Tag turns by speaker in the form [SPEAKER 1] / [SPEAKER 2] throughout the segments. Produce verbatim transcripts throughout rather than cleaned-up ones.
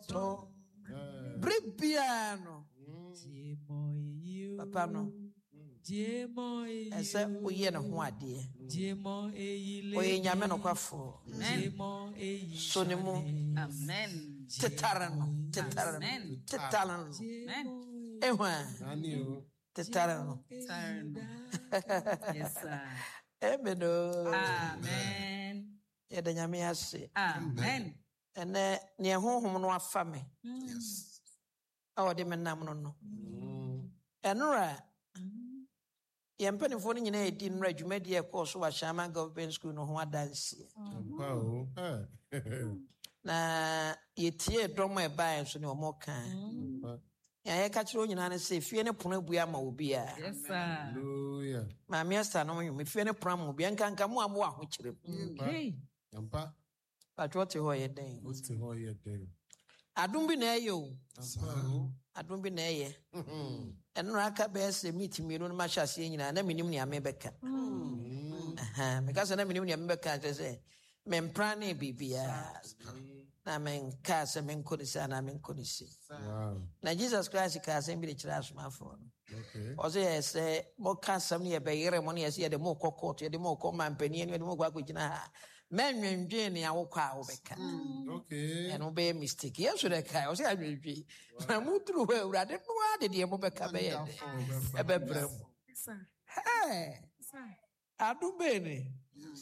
[SPEAKER 1] to Bribiano Papa no Ese uye no ho ade Oye nyame no kwafo So ne mu
[SPEAKER 2] Amen
[SPEAKER 1] Tetarano Tetarano Tetarano Ehwa Tetarano
[SPEAKER 2] Yes sir
[SPEAKER 1] Amen
[SPEAKER 2] Amen
[SPEAKER 1] Yeda nyame ase
[SPEAKER 2] Amen
[SPEAKER 1] Ene ne honhom no afa me
[SPEAKER 3] Yes.
[SPEAKER 1] Awo de menam no no Enura Yempanifo no nyina edi nra dwumadi e course wa Shama Government School no ho adanse
[SPEAKER 3] Wow.
[SPEAKER 1] na yetie dom e bae so ne omo kan ya ye ka kire nyina ne se fie ne pono abua ma obi a
[SPEAKER 2] Yes sir
[SPEAKER 3] Hallelujah.
[SPEAKER 1] ma miesta no mo fie ne pono ma obi nkanka mo amo aho kire
[SPEAKER 2] Okay
[SPEAKER 3] Yampa.
[SPEAKER 1] patrot ho ye den
[SPEAKER 3] What's ho ye den?
[SPEAKER 1] adom bi na eye o
[SPEAKER 3] Yampa.
[SPEAKER 1] adom bi na eye eno aka be se meet mi no ma hyase nyina na minim ne ame beka aha me ka se na minim ne ame beka je se me mpra ne bibia na men ka se men kodisa na men kodisi
[SPEAKER 3] Wow.
[SPEAKER 1] na Jesus Christ ka se bi de kira asomafo no
[SPEAKER 3] Okay.
[SPEAKER 1] o se se mo ka sam ne be yere mo ne ye de mo kokot ye de mo ko mampani ne de mo kwa kugina ha menwenwe ne awokwa wo beka
[SPEAKER 3] Okay.
[SPEAKER 1] eno be mistake yes de ka o se adwenwe na mudru ho awurade no ade de mo beka be ye de e be brem
[SPEAKER 2] sir
[SPEAKER 1] eh
[SPEAKER 2] sir
[SPEAKER 1] adu be ni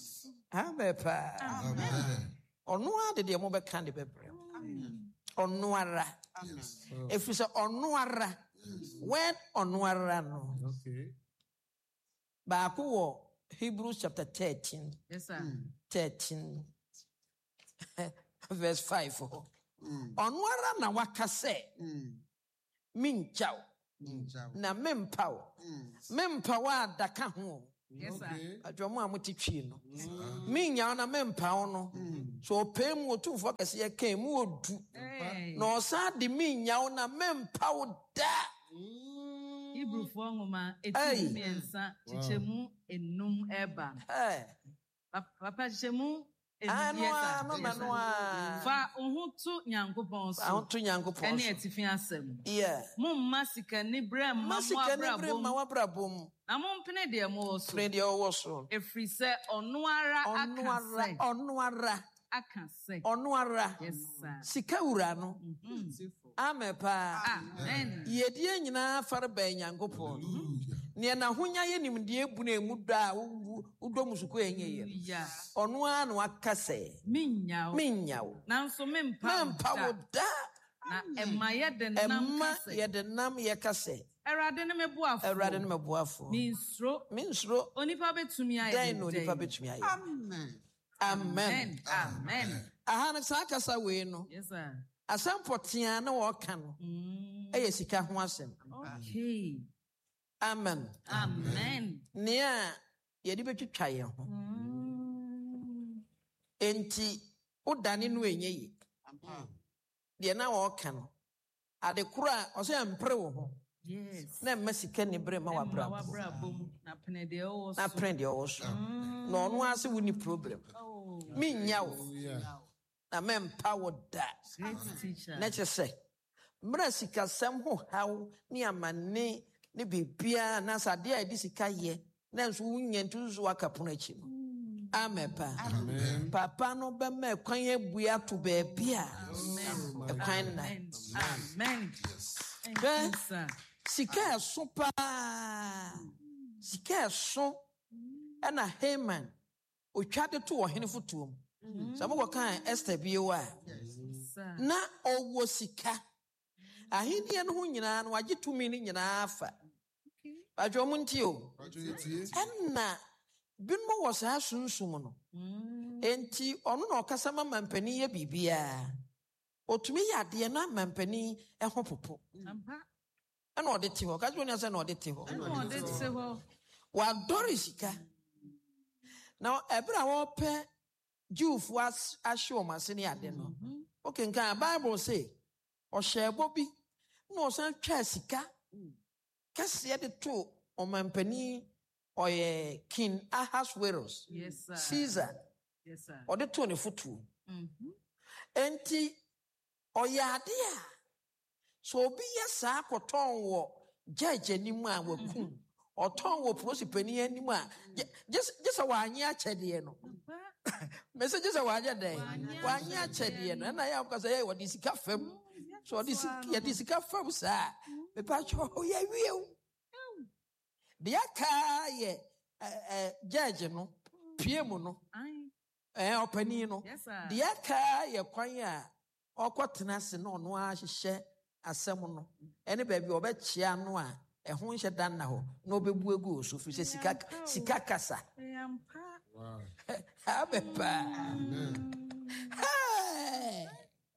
[SPEAKER 1] amepa
[SPEAKER 3] Amen.
[SPEAKER 1] ono ade de mo beka de be brem ono ara efisa ono ara when ono ara no
[SPEAKER 3] Okay.
[SPEAKER 1] ba ko wo Hebrews chapter thirteen
[SPEAKER 2] Yes sir
[SPEAKER 1] thirteen verse five ono ara na waka se minchao na mempao mempao adaka ho
[SPEAKER 2] Yes sir
[SPEAKER 3] Okay.
[SPEAKER 1] adwomo amotitwi no minya na mempao no so opem otumfo kase ye kan mu odu
[SPEAKER 2] Hey
[SPEAKER 1] na osa de minya na mempao da
[SPEAKER 2] Hebrew for ngoma
[SPEAKER 1] Hey.
[SPEAKER 2] eti miensa chichemu enum eba
[SPEAKER 1] eh
[SPEAKER 2] papa chichemu
[SPEAKER 1] anu
[SPEAKER 2] yes
[SPEAKER 1] a
[SPEAKER 2] sir
[SPEAKER 1] mama no a
[SPEAKER 2] fa ohutu nyankopon so
[SPEAKER 1] ahoto nyankopon
[SPEAKER 2] ene
[SPEAKER 1] so
[SPEAKER 2] etifi asem
[SPEAKER 1] yeah
[SPEAKER 2] mumma sika ni bre mamma
[SPEAKER 1] masika ne bre ma
[SPEAKER 2] brabom
[SPEAKER 1] wabrabom
[SPEAKER 2] na mompene de mo wo so
[SPEAKER 1] pre de owo so
[SPEAKER 2] efri se ono ara
[SPEAKER 1] onu
[SPEAKER 2] aka
[SPEAKER 1] ara
[SPEAKER 2] se
[SPEAKER 1] onu ara
[SPEAKER 2] aka se
[SPEAKER 1] onu ara
[SPEAKER 2] yes sir
[SPEAKER 1] sika wura no amepa
[SPEAKER 2] amen
[SPEAKER 1] yedie nyina fare ba nyankopon ne na honya ye nimde ebu na emu do a udo musuko enye ye
[SPEAKER 2] ya
[SPEAKER 1] onu a no akase
[SPEAKER 2] minyaw
[SPEAKER 1] minyawo
[SPEAKER 2] nanso mempa
[SPEAKER 1] mempa wo da
[SPEAKER 2] na emma ye de nam
[SPEAKER 1] emma
[SPEAKER 2] kase
[SPEAKER 1] ye de nam ye kase
[SPEAKER 2] erade ne mebuafo
[SPEAKER 1] awurade no mabuafo
[SPEAKER 2] minsro
[SPEAKER 1] minsro
[SPEAKER 2] onipa betumi aye
[SPEAKER 1] dan no nipa betumi aye
[SPEAKER 3] Amen.
[SPEAKER 1] amen
[SPEAKER 2] amen amen
[SPEAKER 1] aha no saa kasa wei no
[SPEAKER 2] yes sir
[SPEAKER 1] asampotea na wɔka no
[SPEAKER 2] mm.
[SPEAKER 1] ɛyɛ sika ho asɛm
[SPEAKER 2] okay
[SPEAKER 1] amen
[SPEAKER 2] amen
[SPEAKER 1] nea yɛde bɛtwitwa yɛn ho
[SPEAKER 2] mm.
[SPEAKER 1] enti wodane no ɛnyɛ yi deɛ na wɔka no ade koro a ɔsɛ ampere wo ho
[SPEAKER 2] yes
[SPEAKER 1] na mma sika ni bere ma wabra
[SPEAKER 2] wabrabom na pene de o
[SPEAKER 1] na prend deɛ ɔwɔ so na ɔno ase wo ni problem
[SPEAKER 2] oh
[SPEAKER 1] mennya wo
[SPEAKER 3] Hallelujah.
[SPEAKER 1] na mempa wo da
[SPEAKER 2] great teacher
[SPEAKER 1] na kyerɛ sɛ mmerɛ sikasɛm ho haw ne amanne ne biribiaa na sɛ adeɛ a yɛde sika yɛ na nso wonya nti nso waka pono akyi no amɛpa papa no bɛma ɛkwan abue ato baabi a ɛkwan na
[SPEAKER 2] amen amen
[SPEAKER 1] hwɛ
[SPEAKER 2] sir
[SPEAKER 1] sika ɛso paa sika ɛso ɛna Haman otwa de to ɔhene fotuo mu sɛ mokɔka Esther bio a
[SPEAKER 2] sir
[SPEAKER 1] na ɔwɔ sika ahenni no ho nyinaa no wagye tumi no nyinaa afa badwo mo nti o ɛna binom wɔ saa sunsum no enti ɔno na ɔkasa ma mampani yɛ biribiaa otumi yɛ adeɛ na mampani ɛho popo
[SPEAKER 2] ampa
[SPEAKER 1] ɛna ɔde te hɔ ka kyerɛ sɛ na ɔde te hɔ
[SPEAKER 2] ɛna ɔde te hɔ
[SPEAKER 1] wadɔre sika na ɛberɛ a wɔpɛ Jewfo ahye wɔn ase ne ade no okenkan Bible say ɔhyɛ ɛbɔ bi na ɔsan twa sika kɛseɛ de to ɔmampani ɔyɛ King Ahasuerus
[SPEAKER 2] yes sir
[SPEAKER 1] Caesar
[SPEAKER 2] yes sir
[SPEAKER 1] ɔde to ne fotuo
[SPEAKER 2] mhm
[SPEAKER 1] enti Oyadia. So be a sack or tongue war, judge anymore will come. Or tongue will proceed penny anymore. Just just a one year chediano. Messages a one year day. One year chediano. And I am because I what is cafe. So this is cafe, sir. The patch, oh, yeah, will. The aka, yeah, judge, no, Piemono, eh, openino. The aka, yeah, quite. Or quaternas no noir share a semono. Any baby or bet chianoa, a hunch dan now, no be bugu, so if you say Sikakasa.
[SPEAKER 3] Wow.
[SPEAKER 1] Abepa. Hey.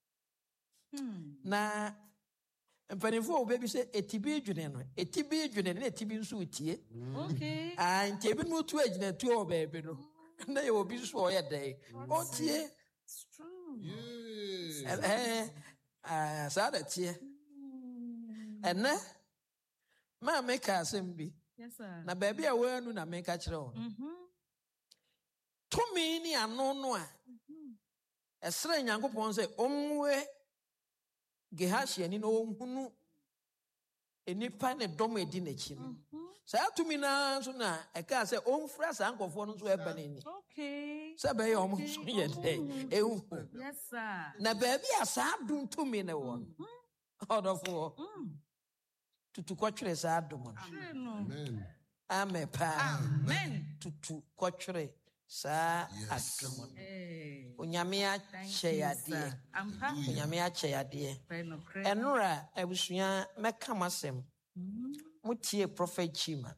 [SPEAKER 1] Na, and penny for baby say a T B junior, a T B junior, a T B sweetie.
[SPEAKER 2] Okay.
[SPEAKER 1] And Tabin no two age and two baby. And they will be so a day. Oh, dear.
[SPEAKER 2] It's true.
[SPEAKER 3] Yes.
[SPEAKER 1] Eh, ah, sad here. And na, ma make a simbi.
[SPEAKER 2] Yes, sir.
[SPEAKER 1] Na baby, I wear no na make a children.
[SPEAKER 2] Mm-hmm.
[SPEAKER 1] Too many and no no. A strange young upon say, Omwe Gehashi and in Omu a nipan a dome dinachin. So to me now, so now I can't say, Om Fras uncle for no ebony.
[SPEAKER 2] Okay.
[SPEAKER 1] Sabay almost yet.
[SPEAKER 2] Yes, sir.
[SPEAKER 1] Na baby, I sad doom to me no one. Order for to to quature sad woman.
[SPEAKER 3] Amen.
[SPEAKER 1] I'm a pa.
[SPEAKER 2] Amen.
[SPEAKER 1] To to quature sa adumon. Onyamia cheya die.
[SPEAKER 2] Ampa.
[SPEAKER 1] Onyamia cheya die.
[SPEAKER 2] Peno kre.
[SPEAKER 1] Enura ebusua meka masem. Mutie prophet Chima.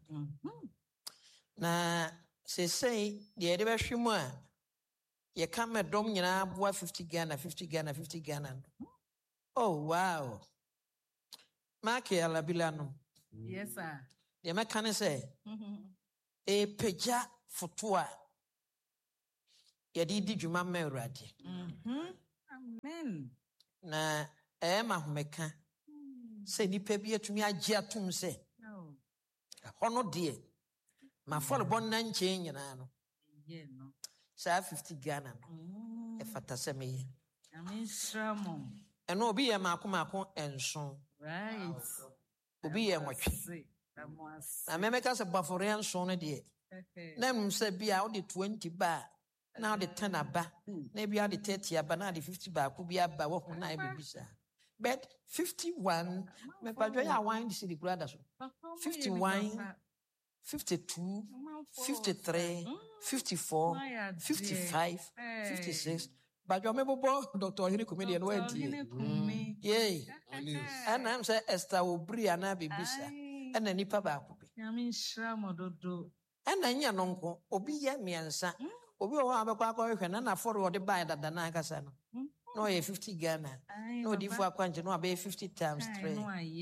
[SPEAKER 1] Na se say the ede behwe mu a ye ka medom nyina boa fifty Ghana, fifty Ghana, fifty Ghana. Oh wow. Maki alabila no.
[SPEAKER 2] Yes, sir.
[SPEAKER 1] Ye meka ne say e peja fotoa ye di di dwuma ma Awurade.
[SPEAKER 2] Mhm. Amen.
[SPEAKER 1] Na e ma homeka se nipa bi atumi agye atom se
[SPEAKER 2] Oh.
[SPEAKER 1] hono de ma folo bon na nche nyina no.
[SPEAKER 2] Yeah, no.
[SPEAKER 1] Sa fifty Ghana no.
[SPEAKER 2] Mm.
[SPEAKER 1] E fata se me.
[SPEAKER 2] Amen. Shramo.
[SPEAKER 1] Eno obi ye maako maako enso.
[SPEAKER 2] Right.
[SPEAKER 1] Obi ye nwotwe.
[SPEAKER 2] That's
[SPEAKER 1] Na me meka se bafore enso no de. Na num se bia o de twenty ba. Na o de ten aba. Na bia o de thirty aba na de fifty ba ko bia ba wo ho na e bibisa. But fifty-one me pa jo ya wine city brother so. fifty-one, fifty-two, fifty-three, fifty-four, fifty-five, fifty-six. But you remember Doctor Henry comedian went yay. And I'm saying Esther Obri and I be bisa. And then nipa ba ko bi.
[SPEAKER 2] Amen. Shramo dodo.
[SPEAKER 1] And then ya nonko obi ye miensa. Obi o wa abekwa akwa hwe na na for the buy that na akasa no. No ye fifty Ghana. No di fu akwanje no be fifty times three.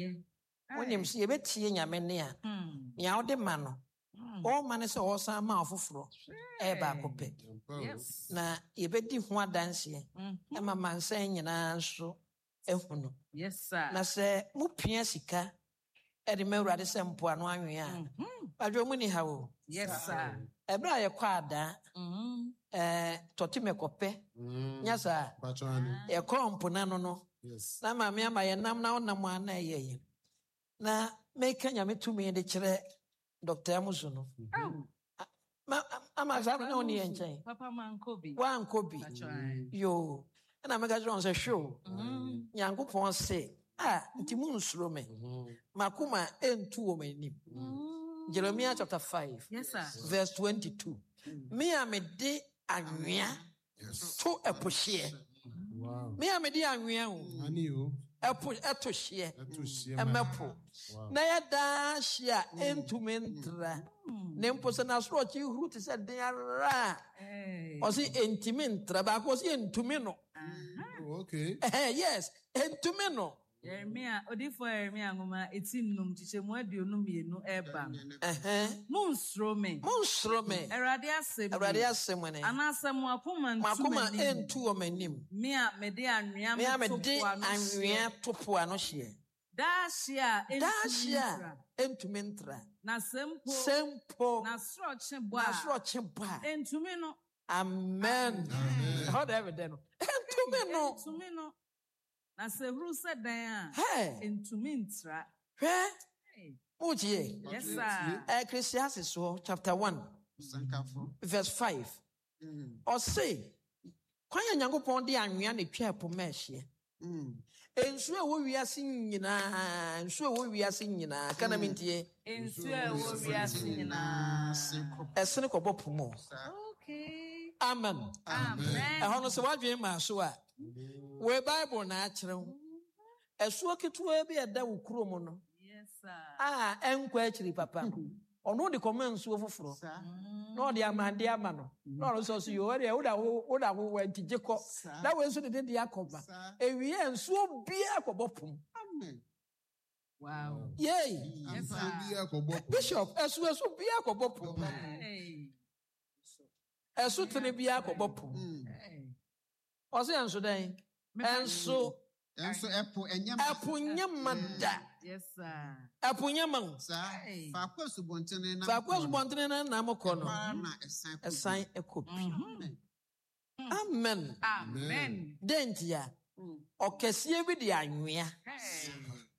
[SPEAKER 1] When you see a bit see nyame ne a. Nya ode ma no. O ma ne se o san ma ofoforo. E ba ko pe.
[SPEAKER 2] Yes.
[SPEAKER 1] Na ye be di ho adanse. E ma mansan nyina nso ehunu.
[SPEAKER 2] Yes, sir.
[SPEAKER 1] Na se mu pia sika e de mawurade se mpo ano anwe a. Badwo mu ni ha o.
[SPEAKER 2] Yes, sir.
[SPEAKER 1] Ebra ye kwa ada.
[SPEAKER 2] Mm.
[SPEAKER 1] Eh toti mekope. Nya sa.
[SPEAKER 3] Pachani.
[SPEAKER 1] Ye kompo na no no.
[SPEAKER 3] Yes.
[SPEAKER 1] Na ma me ama ye nam na onam ana ye ye. Na me kanya me tumi de kire Doctor Amusu no.
[SPEAKER 2] Oh.
[SPEAKER 1] Ma ama sa na oni ye nchen.
[SPEAKER 2] Papa Mankobi.
[SPEAKER 1] Wa nkobi. Yo. Na me ga jron se show.
[SPEAKER 2] Mm.
[SPEAKER 1] Nyankopon se, ah, nti mu nsuro me. Makuma entu wo manim. Jeremiah chapter five.
[SPEAKER 2] Yes, sir.
[SPEAKER 1] Verse twenty-two. Me a me de anwea
[SPEAKER 3] Yes.
[SPEAKER 1] to epohye.
[SPEAKER 3] Wow.
[SPEAKER 1] Me a me de anwea o.
[SPEAKER 3] Ani yo.
[SPEAKER 1] Epo etohye.
[SPEAKER 3] Eto shie.
[SPEAKER 1] Emepo.
[SPEAKER 3] Wow.
[SPEAKER 1] Na ya da hye entumentra. Ne mpo se na soro chi huru te se den ara.
[SPEAKER 2] Hey.
[SPEAKER 1] O se entimentra ba ko se entumi no.
[SPEAKER 3] Oh, okay.
[SPEAKER 1] Eh yes, entumi no.
[SPEAKER 2] Yeremia, odifo Yeremia ngoma eighteen num chiche mu aduonu mienu eba.
[SPEAKER 1] Eh
[SPEAKER 2] Munsro me.
[SPEAKER 1] Monsoro me.
[SPEAKER 2] Erade asem.
[SPEAKER 1] Awurade asem ne.
[SPEAKER 2] Anasa mu akoma
[SPEAKER 1] Makoma
[SPEAKER 2] ntuma ni.
[SPEAKER 1] entu o manim.
[SPEAKER 2] Me a me de anwea
[SPEAKER 1] Me a me de
[SPEAKER 2] topo ano
[SPEAKER 1] anwea topo ano hye.
[SPEAKER 2] Da hia
[SPEAKER 1] Da hye entumentra.
[SPEAKER 2] Na sempo.
[SPEAKER 1] Sempo
[SPEAKER 2] Na soro che bo.
[SPEAKER 1] na soro che ba.
[SPEAKER 2] Entumi no.
[SPEAKER 1] Amen. How do I then? Entumi no.
[SPEAKER 2] Entumi no. Na sɛ huru sɛ dan a
[SPEAKER 1] Hey,
[SPEAKER 2] ntumi ntra.
[SPEAKER 1] hwɛ,
[SPEAKER 2] Hey,
[SPEAKER 1] wotie.
[SPEAKER 2] yes sir.
[SPEAKER 1] Ecclesiastes hɔ, chapter one,
[SPEAKER 4] Sankafo.
[SPEAKER 1] verse five.
[SPEAKER 4] Mm.
[SPEAKER 1] Ɔse, kwan a Nyankopɔn de anwea na etwa ɛpo ma ahyia.
[SPEAKER 4] Mm.
[SPEAKER 1] Nsuo a ɛwɔ wiase nyinaa, nsuo a ɛwɔ wiase nyinaa, ka na mentie,
[SPEAKER 2] Nsuo a ɛwɔ wiase nyinaa.
[SPEAKER 1] ɛsene kɔbɔ po mu.
[SPEAKER 2] Okay.
[SPEAKER 1] Amen.
[SPEAKER 2] Amen.
[SPEAKER 1] Ɛhɔ no sɛ woadwene maa so a, wɔ Bible na akyerɛ wo. Ɛsoɔ ketewa bi a ɛda wo kurom no,
[SPEAKER 2] Yes sir.
[SPEAKER 1] a ɛnkɔ akyiri papa. Ɔno de kɔma nsuo foforɔ.
[SPEAKER 4] Sa.
[SPEAKER 1] Na ɔde amande ama no. Na ɔno nso so yɛ ɔde woda wo woda wo wanti gye kɔ.
[SPEAKER 4] Sa.
[SPEAKER 1] Na wo nso de de akɔba.
[SPEAKER 4] Sa.
[SPEAKER 1] Ewie nsuo bia kɔbɔ pom.
[SPEAKER 4] Amen.
[SPEAKER 2] Wow.
[SPEAKER 1] Yay.
[SPEAKER 2] Yes,
[SPEAKER 3] Nsuo
[SPEAKER 2] sir.
[SPEAKER 3] bi akɔbɔ.
[SPEAKER 1] Bishop, ɛso ɛso bia kɔbɔ pom.
[SPEAKER 2] Hey.
[SPEAKER 1] Ɛso tene bia kɔbɔ pom.
[SPEAKER 4] Mm.
[SPEAKER 2] Hey.
[SPEAKER 1] Ɔse ɛnso dɛn? Ɛnso
[SPEAKER 4] Enso ɛpo ɛnyɛ
[SPEAKER 1] ɛpo nyɛ ma da.
[SPEAKER 2] Yes sir.
[SPEAKER 1] Ɛpo nyɛ ma wo.
[SPEAKER 4] sa
[SPEAKER 2] Hey.
[SPEAKER 4] faako asubɔntene na
[SPEAKER 1] Faako asubɔntene na nam kɔ no.
[SPEAKER 4] Kwara na ɛsan kɔ.
[SPEAKER 1] Ɛsan ɛkɔ pi.
[SPEAKER 2] Mhm.
[SPEAKER 1] Amen.
[SPEAKER 2] Amen.
[SPEAKER 1] Dentia.
[SPEAKER 4] Mm.
[SPEAKER 1] Ɔkɛseɛ bi de anwea.
[SPEAKER 2] Hey.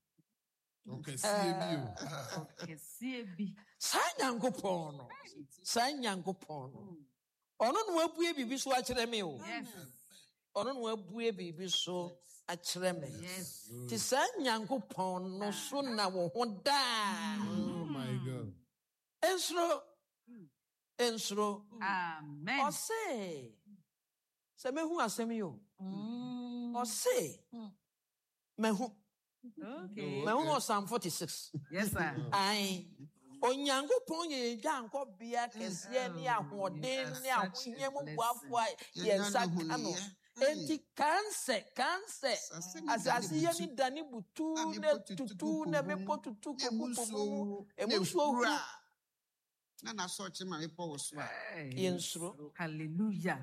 [SPEAKER 3] Ɔkɛseɛ bi o.
[SPEAKER 2] Kɛseɛ bi.
[SPEAKER 1] Saa Nyankopɔn no. Saa Nyankopɔn no. Ɔno na wabue biribi so akyerɛ me o.
[SPEAKER 2] Yes.
[SPEAKER 1] Ɔno na wabue biribi so akyerɛ me.
[SPEAKER 2] Yes.
[SPEAKER 1] Ti saa Nyankopɔn no so na wo ho daa.
[SPEAKER 3] Oh my God.
[SPEAKER 1] Ensuro. Ensuro.
[SPEAKER 2] Amen.
[SPEAKER 1] Ɔse. Sɛ mehu asɛm yi o.
[SPEAKER 2] Mm.
[SPEAKER 1] Ɔse.
[SPEAKER 2] Mm.
[SPEAKER 1] Mehu.
[SPEAKER 2] Okay.
[SPEAKER 1] Mehu wɔ Psalm forty-six.
[SPEAKER 2] Yes sir.
[SPEAKER 1] Aye. Onyankopɔn yɛ dwankɔbea kɛseɛ ne ahoɔden ne ahohia mu boafoɔ a yɛnsa ka no. Enti kansɛ kansɛ asase yɛ ni dane butu ne tutu ne mepo tutu kuku kuku emu nsuo huru
[SPEAKER 4] na na so ɔkye ma mepɔ wɔ so a
[SPEAKER 2] Hey.
[SPEAKER 1] yɛnsuro.
[SPEAKER 2] Hallelujah.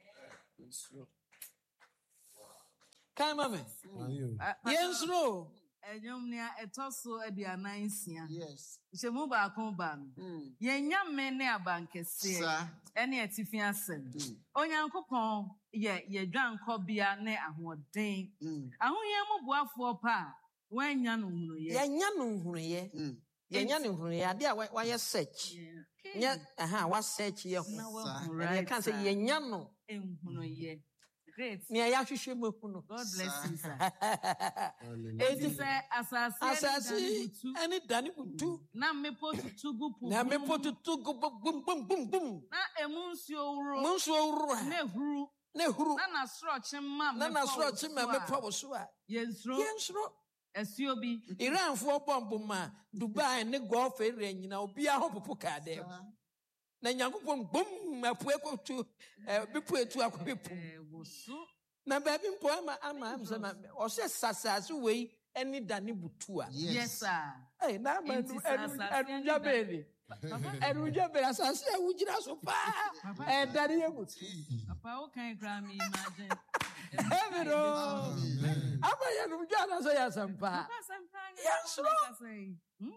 [SPEAKER 1] Kan ma me
[SPEAKER 3] Ayo.
[SPEAKER 2] Ah,
[SPEAKER 1] yɛnsuro.
[SPEAKER 2] Ɛnyɔm nea ɛtɔ so aduanan nsia.
[SPEAKER 4] yes
[SPEAKER 2] Nhyɛmu baako ba no.
[SPEAKER 4] Mm.
[SPEAKER 2] Yɛnya me ne abankɛseɛ
[SPEAKER 4] sa
[SPEAKER 2] ɛne atifi asɛm.
[SPEAKER 4] Mm.
[SPEAKER 2] Onyankopɔn yɛ yɛdwankɔbea ne ahoɔden.
[SPEAKER 4] Mm.
[SPEAKER 2] Ahohia mu boafoɔ pa a wɔanya no hunoyɛ.
[SPEAKER 1] Yɛnya no nhunuyɛ.
[SPEAKER 4] Mm.
[SPEAKER 1] Yɛnya no nhunuyɛ ade a wa- wayɛ search. Nyɛ aha wa search yɛ
[SPEAKER 2] Na
[SPEAKER 1] ho.
[SPEAKER 2] wahu
[SPEAKER 1] Ɛna
[SPEAKER 2] right
[SPEAKER 1] yɛka sɛ
[SPEAKER 2] a.
[SPEAKER 1] yɛnya no
[SPEAKER 2] Nhunoyɛ. Great.
[SPEAKER 1] nea yɛahwehwɛ mu ehu no.
[SPEAKER 2] God bless you, sir.
[SPEAKER 3] Hallelujah.
[SPEAKER 2] Eti sɛ asase ne
[SPEAKER 1] Asase
[SPEAKER 2] dane butu,
[SPEAKER 1] ɛne dane butu.
[SPEAKER 2] na mmepɔ tutu gu po
[SPEAKER 1] Na
[SPEAKER 2] mu,
[SPEAKER 1] mepo tutu gu bum bum bum bum bum.
[SPEAKER 2] na emu nsuo woro
[SPEAKER 1] Mu nsuo woro
[SPEAKER 2] na
[SPEAKER 1] a
[SPEAKER 2] ehuru
[SPEAKER 1] na ehuru.
[SPEAKER 2] na n'asorɔkye ma
[SPEAKER 1] Na
[SPEAKER 2] mmepɔ
[SPEAKER 1] n'asorɔkye ma
[SPEAKER 2] wɔ
[SPEAKER 1] mepɔ
[SPEAKER 2] so a
[SPEAKER 1] wo so a
[SPEAKER 2] yɛnsuro
[SPEAKER 1] yɛnsuro.
[SPEAKER 2] asuo bi.
[SPEAKER 1] Iranfoɔ bɔ mboma Dubai ne Gulf area nyina obiara ho popo kaa dɛm.
[SPEAKER 4] Sa.
[SPEAKER 1] Na Nyankopɔn bom apue kɔtu eh bipo etu akɔ bipo.
[SPEAKER 2] Eh, wɔ so.
[SPEAKER 1] Na baabi mpo ama ama am sɛ ma ɔhyɛ sasase wei ɛne dane butu a.
[SPEAKER 2] Yes, sir.
[SPEAKER 1] Ɛy na ama
[SPEAKER 2] Enti
[SPEAKER 1] nu
[SPEAKER 2] sɛ
[SPEAKER 1] ɛnu
[SPEAKER 2] asase
[SPEAKER 1] ɛnu
[SPEAKER 2] ne
[SPEAKER 1] dwabɛɛli. Ɛnu dwabɛɛli asase a wogyina so paa. Ɛdane yɛ butu.
[SPEAKER 2] Papa, wo kan kura mi imagine.
[SPEAKER 1] Ɛbi no.
[SPEAKER 3] Amen.
[SPEAKER 1] Ama yɛ nu dwa na so yɛ asɛmpa.
[SPEAKER 2] Papa, asɛmpa nyɛ
[SPEAKER 1] Yɛnsuro.
[SPEAKER 2] wɔn kasa yi. Mm,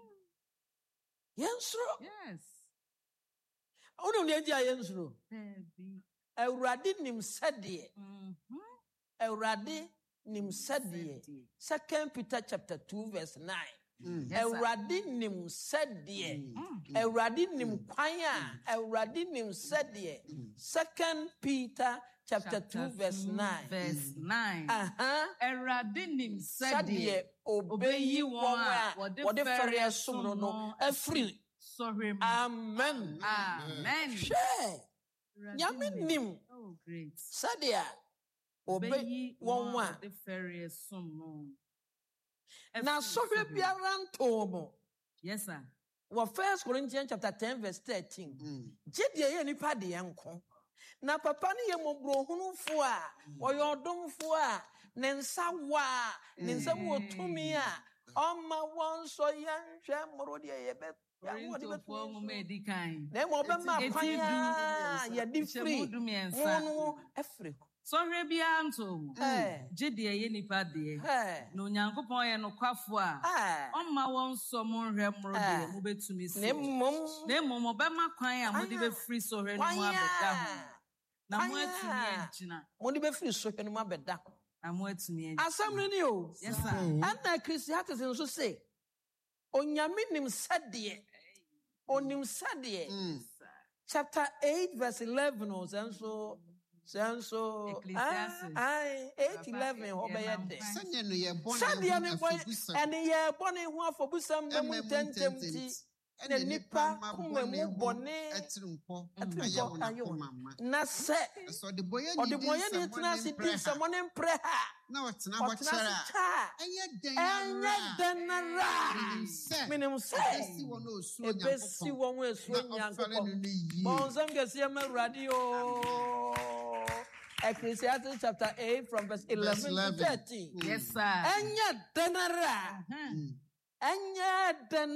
[SPEAKER 1] Yɛnsuro.
[SPEAKER 2] yes.
[SPEAKER 1] Ɔno ne enti a yɛnsuro.
[SPEAKER 2] Baby.
[SPEAKER 1] Awurade nim sɛdeɛ.
[SPEAKER 2] Mhm.
[SPEAKER 1] Awurade nim sɛdeɛ. Second Peter chapter two verse nine.
[SPEAKER 4] Mm.
[SPEAKER 2] Yes, sir.
[SPEAKER 1] Awurade nim sɛdeɛ.
[SPEAKER 4] Mm.
[SPEAKER 1] Awurade nim kwan a. Awurade nim sɛdeɛ. Second Peter chapter two verse nine.
[SPEAKER 2] Verse nine.
[SPEAKER 1] Aha.
[SPEAKER 2] Awurade nim
[SPEAKER 1] Sɛdeɛ
[SPEAKER 2] sɛdeɛ
[SPEAKER 1] obeyi wɔn a wɔde fɛrɛ som no no afiri.
[SPEAKER 2] sɔhwɛ mu.
[SPEAKER 1] Amen.
[SPEAKER 2] Amen.
[SPEAKER 1] Hwɛ.
[SPEAKER 2] Awurade
[SPEAKER 1] Nyame nim
[SPEAKER 2] Oh, great.
[SPEAKER 1] sɛdeɛ obeyi
[SPEAKER 2] Obeyi
[SPEAKER 1] wɔn
[SPEAKER 2] wɔn
[SPEAKER 1] a.
[SPEAKER 2] a wɔde fɛrɛ som no.
[SPEAKER 1] Na
[SPEAKER 2] Ɛfiri
[SPEAKER 1] sɔhwɛ
[SPEAKER 2] sɔhwɛ mu.
[SPEAKER 1] biara ntoo mo.
[SPEAKER 2] Yes, sir.
[SPEAKER 1] Wɔ First Corinthians chapter ten verse thirteen.
[SPEAKER 4] Mm.
[SPEAKER 1] Gyedie yɛ nipa deɛ nko. Na papa no yɛ mmɔborɔhunufoɔ a, ɔyɛ ɔdomfoɔ a, ne nsa wɔ a, ne nsa wɔ tumi a, ɔma wɔn nso yɛnhwɛ mmoro deɛ yɛbɛ yɛahoɔde
[SPEAKER 2] Korintofoɔ
[SPEAKER 1] bɛtumi
[SPEAKER 2] nwoma
[SPEAKER 1] so.
[SPEAKER 2] edi kan.
[SPEAKER 1] Na mmom ɔbɛma
[SPEAKER 2] Eti-
[SPEAKER 1] kwan
[SPEAKER 2] eti
[SPEAKER 1] a yɛde
[SPEAKER 2] Hyɛmu
[SPEAKER 1] firi
[SPEAKER 2] du mmiɛnsa.
[SPEAKER 1] wɔn no afiri hɔ.
[SPEAKER 2] Sɔhwɛ biara ntoo mo.
[SPEAKER 1] Ɛɛ,
[SPEAKER 2] Gye deɛ ɛyɛ nipa deɛ.
[SPEAKER 1] ɛɛ,
[SPEAKER 2] Na Onyankopɔn yɛ nokwafo a
[SPEAKER 1] ɛɛ.
[SPEAKER 2] ɔmma wɔn nsɔ mo nhwɛ mmoro deɛ mobɛtumi so.
[SPEAKER 1] Na mmom,
[SPEAKER 2] Na mmom ɔbɛma kwan a mode
[SPEAKER 1] Kwan a-
[SPEAKER 2] bɛfiri sɔhwɛ no
[SPEAKER 1] kwan
[SPEAKER 2] mu abɛda ho.
[SPEAKER 1] a
[SPEAKER 2] Na
[SPEAKER 1] kwan
[SPEAKER 2] moatumi
[SPEAKER 1] a-
[SPEAKER 2] agyina.
[SPEAKER 1] mode bɛfiri sɔhwɛ no mu abɛda ho.
[SPEAKER 2] Amo atumi adi.
[SPEAKER 1] Asɛm no ni o.
[SPEAKER 2] Yes, sir.
[SPEAKER 3] Oh.
[SPEAKER 1] Ɛna Ecclesiastes nso se, Onyame nim sɛdeɛ. Onim sɛdeɛ.
[SPEAKER 4] Mm.
[SPEAKER 1] Chapter eight, verse eleven, or so, so,
[SPEAKER 2] Ecclesiastes.
[SPEAKER 1] I, eight, eleven, hɔ
[SPEAKER 2] Yeah,
[SPEAKER 1] bɛyɛ
[SPEAKER 2] ma'am.
[SPEAKER 1] dɛ.
[SPEAKER 4] Sɛdeɛ no yɛ bɔ
[SPEAKER 1] Sɛdeɛ ne
[SPEAKER 4] ne ho
[SPEAKER 1] bɔ,
[SPEAKER 4] afɔbusɛm.
[SPEAKER 1] ɛne yɛ bɔ ne ho afɔbusɛm bɛ mu
[SPEAKER 4] Ɛma mu
[SPEAKER 1] ntɛntɛm
[SPEAKER 4] ntɛntɛm
[SPEAKER 1] ti,
[SPEAKER 4] ti.
[SPEAKER 1] na
[SPEAKER 4] Ɛna
[SPEAKER 1] nipa
[SPEAKER 4] ma
[SPEAKER 1] koma mu
[SPEAKER 4] bɔne ho
[SPEAKER 1] bɔne,
[SPEAKER 4] ɛtiri mpɔ,
[SPEAKER 1] ɛtiri
[SPEAKER 4] ayɛ
[SPEAKER 1] mpɔ
[SPEAKER 4] wɔn
[SPEAKER 1] ayɛ wɔn.
[SPEAKER 4] akoma ma.
[SPEAKER 1] Na sɛ,
[SPEAKER 4] Ɛsɛ ɔde bɔyɛ
[SPEAKER 1] ɔde
[SPEAKER 4] ne
[SPEAKER 1] bɔnyɛ ne
[SPEAKER 4] di
[SPEAKER 1] tena ase di
[SPEAKER 4] nsɛmmɔ
[SPEAKER 1] nsɛmmɔ ne mpere ha,
[SPEAKER 4] na ɔtena hɔ
[SPEAKER 1] ɔtena
[SPEAKER 4] kyerɛ
[SPEAKER 1] ase
[SPEAKER 4] a,
[SPEAKER 1] kyɛ a,
[SPEAKER 4] ɛnyɛ dɛn
[SPEAKER 1] ɛnyɛ
[SPEAKER 4] ara.
[SPEAKER 1] dɛn nara.
[SPEAKER 4] Menim sɛ,
[SPEAKER 1] Menim sɛ,
[SPEAKER 4] ɛbɛsi wɔn a osuro
[SPEAKER 1] ebesi
[SPEAKER 4] Nyankopɔn,
[SPEAKER 1] wɔn a esuro
[SPEAKER 4] na ɔfɛre no
[SPEAKER 1] Nyankopɔn.
[SPEAKER 4] ne yie.
[SPEAKER 1] Bɔnsɛm kɛseɛ ma Awurade o. Ecclesiastes chapter eight from verse eleven to
[SPEAKER 4] eleven.
[SPEAKER 1] thirteen.
[SPEAKER 2] Yes, sir.
[SPEAKER 1] Ɛnyɛ dɛn nara.
[SPEAKER 2] Mhm.
[SPEAKER 1] Ɛnyɛ dɛn